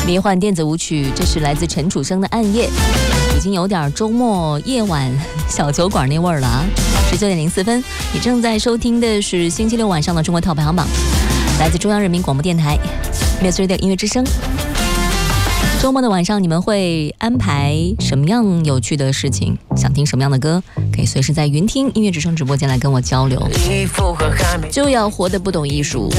迷幻电子舞曲，这是来自陈楚生的《暗夜》，已经有点周末夜晚小酒馆那味儿了啊！19:04，你正在收听的是星期六晚上的中国 Top 排行榜，来自中央人民广播电台 Music Radio 音乐之声。周末的晚上你们会安排什么样有趣的事情？想听什么样的歌？可以随时在云听音乐之声直播间来跟我交流。就要活得不懂艺术。